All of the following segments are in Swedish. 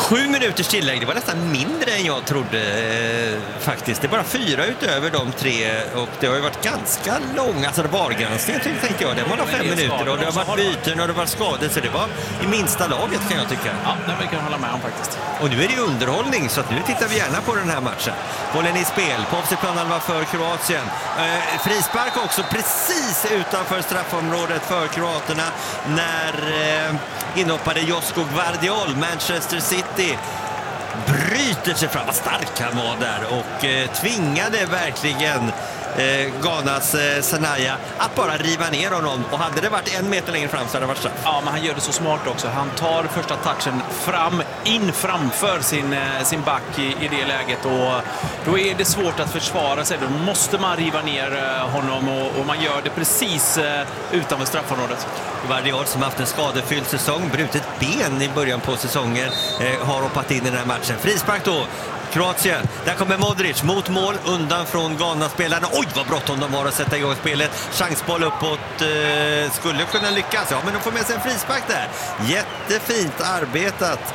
7 minuters tillägg, det var nästan mindre än jag trodde faktiskt. Det är bara 4 utöver de 3 och det har ju varit ganska långa, alltså det var granskning tänkte jag. Det var 5 minuter och det har varit byten och det var skador, så det var i minsta laget kan jag tycka. Ja, det kan jag hålla med om faktiskt. Och nu är det ju underhållning, så att nu tittar vi gärna på den här matchen. Bollen i spel, på offside-planhalva för Kroatien. Frispark också precis utanför straffområdet för kroaterna när inhoppade Josko Gvardiol, Manchester City, bryter sig fram. Vad stark han var där och tvingade verkligen Ghanas Sanaya att bara riva ner honom, och hade det varit 1 meter längre fram så hade det varit straff. Ja, men han gör det så smart också. Han tar första touchen in framför sin back i det läget, och då är det svårt att försvara sig. Då måste man riva ner honom, och man gör det precis utanför straffområdet. Gvardiol som haft en skadefylld säsong, brutit ben i början på säsongen, har hoppat in i den här matchen. Frispark då, Kroatien. Där kommer Modric mot mål, undan från Ghana-spelarna. Oj, vad bråttom de har att sätta igång spelet. Chansboll uppåt, skulle kunna lyckas. Ja, men de får med sig en frispark där. Jättefint arbetat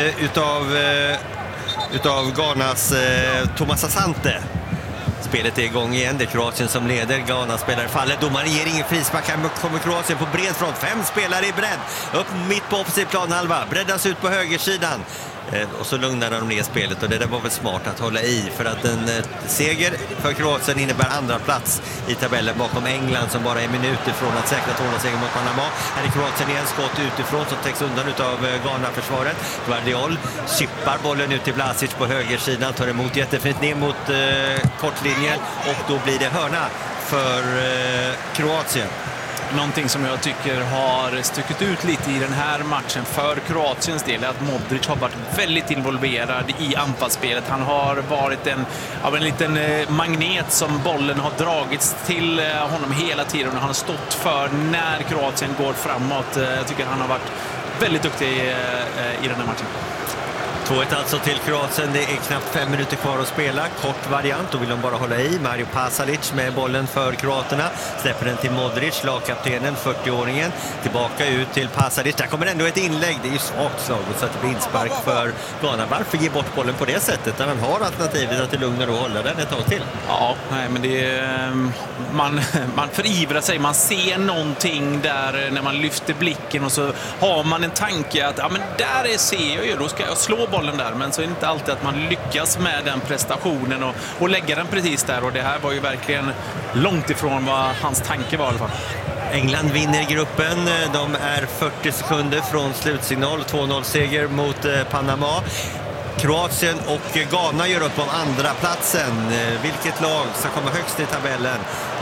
utav Ghanas Thomas Asante. Spelet är igång igen, det är Kroatien som leder. Ghana spelar faller, domaren ger ingen frispark. Här kommer Kroatien på bred front, 5 spelare i bredd. Upp mitt på offensiv planhalva, breddas ut på högersidan. Och så lugnar de ner spelet, och det där var väl smart att hålla i, för att en seger för Kroatien innebär andra plats i tabellen bakom England som bara är minuter från att säkra seger mot Panama. Här är Kroatien igen, skott utifrån som täcks undan utav Ghana-försvaret. Gvardiol chippar bollen ut till Vlasic på högersidan, tar emot jättefint ner mot kortlinjen, och då blir det hörna för Kroatien. Någonting som jag tycker har stuckit ut lite i den här matchen för Kroatiens del är att Modric har varit väldigt involverad i anfallsspelet. Han har varit en liten magnet som bollen har dragits till honom hela tiden, och han har stått för när Kroatien går framåt. Jag tycker han har varit väldigt duktig i den här matchen. 2-1 alltså till Kroatien. Det är knappt 5 minuter kvar att spela. Kort variant, då vill de bara hålla i. Mario Pasalic med bollen för kroaterna. Släpper den till Modric, lagkaptenen, 40-åringen. Tillbaka ut till Pasalic. Där kommer ändå ett inlägg. Det är ju svagt slaget så att det blir inspark för Ghana. Varför ge bort bollen på det sättet när man har alternativet att det lugnar och hålla den ett tag till? Ja, nej, men det är, man förivrar sig. Man ser någonting där när man lyfter blicken, och så har man en tanke att men där ser jag ju, då ska jag slå bollen där, men så är det inte alltid att man lyckas med den prestationen och lägga den precis där, och det här var ju verkligen långt ifrån vad hans tanke var i alla fall. England vinner gruppen. De är 40 sekunder från slutsignal. 2-0-seger mot Panama. Kroatien och Ghana gör upp om andra platsen. Vilket lag ska komma högst i tabellen?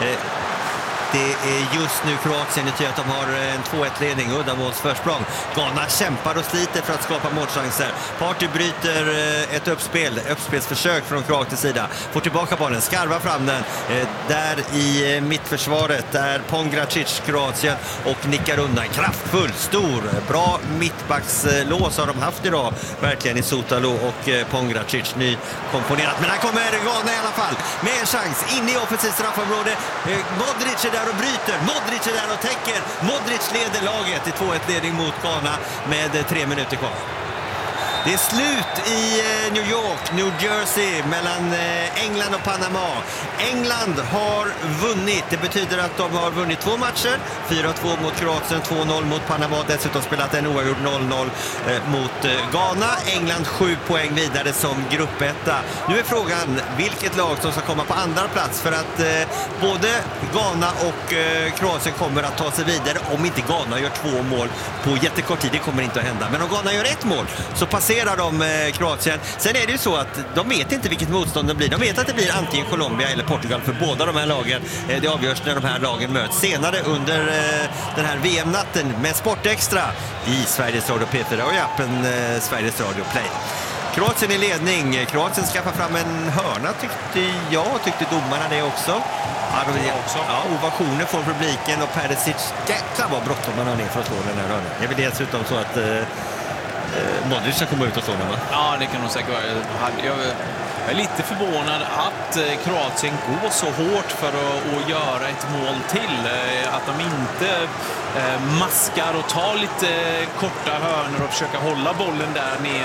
Det är just nu Kroatien i att de har en 2-1-ledning, uddamålsförsprång. Ghana kämpar och sliter för att skapa målchanser. Party bryter ett uppspelsförsök från Kroatiens sida. Får tillbaka bollen, skarvar fram den. Där i mittförsvaret där Pongracic, Kroatien, och nickar undan. Kraftfull, stor, bra mittbackslås har de haft idag. Verkligen i Sotalo och Pongracic, nykomponerat. Men här kommer Ghana i alla fall med en chans in i offensivt straffområde. Modric är där och bryter. Modric är där och täcker. Modric leder laget i 2-1-ledning mot Ghana med 3 minuter kvar. Det är slut i New York, New Jersey, mellan England och Panama. England har vunnit. Det betyder att de har vunnit 2 matcher. 4-2 mot Kroatien, 2-0 mot Panama. Dessutom spelat en oavgjord 0-0 mot Ghana. England 7 poäng vidare som gruppetta. Nu är frågan vilket lag som ska komma på andra plats, för att både Ghana och Kroatien kommer att ta sig vidare om inte Ghana gör 2 mål på jättekort tid. Det kommer inte att hända. Men om Ghana gör 1 mål så passerar de Kroatien. Sen är det ju så att de vet inte vilket motstånd det blir. De vet att det blir antingen Colombia eller Portugal för båda de här lagen. Det avgörs när de här lagen möts senare under den här VM-natten med Sportextra i Sveriges Radio P4 och i appen Sveriges Radio Play. Kroatien i ledning. Kroatien skaffar fram en hörna tyckte domarna det också. Ja, ovationer från publiken och Perisic, jäklar vad bråttom man har ner för att slå den här hörnan. Det är väl dessutom så att Modric ska komma ut och slå den, va? Ja, det kan nog säkert vara. Jag är lite förvånad att Kroatien går så hårt för att göra ett mål till. Att de inte maskar och tar lite korta hörnor och försöker hålla bollen där nere.